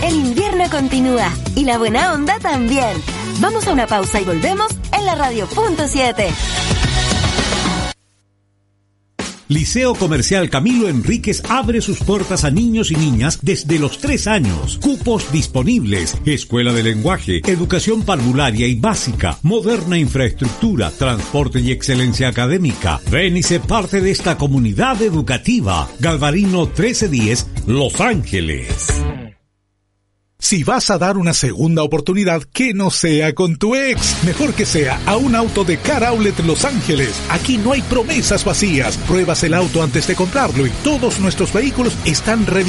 El invierno continúa y la buena onda también. Vamos a una pausa y volvemos en la Radio.7. Liceo Comercial Camilo Enríquez abre sus puertas a niños y niñas desde los 3 años. Cupos disponibles. Escuela de lenguaje, educación parvularia y básica, moderna infraestructura, transporte y excelencia académica. Ven y sé parte de esta comunidad educativa. Galvarino 1310, Los Ángeles. Si vas a dar una segunda oportunidad, que no sea con tu ex. Mejor que sea a un auto de Car Outlet Los Ángeles. Aquí no hay promesas vacías. Pruebas el auto antes de comprarlo y todos nuestros vehículos están revisados